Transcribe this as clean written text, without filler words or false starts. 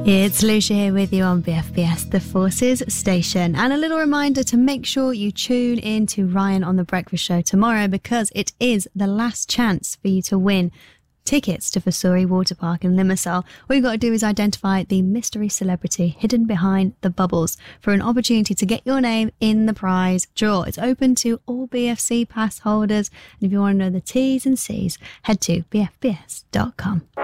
It's Lucia here with you on BFBS, the Forces Station. And a little reminder to make sure you tune in to Ryan on The Breakfast Show tomorrow, because it is the last chance for you to win tickets to Vasuri Water Park in Limassol. All you've got to do is identify the mystery celebrity hidden behind the bubbles for an opportunity to get your name in the prize draw. It's open to all BFC pass holders. And if you want to know the T's and C's, head to bfbs.com.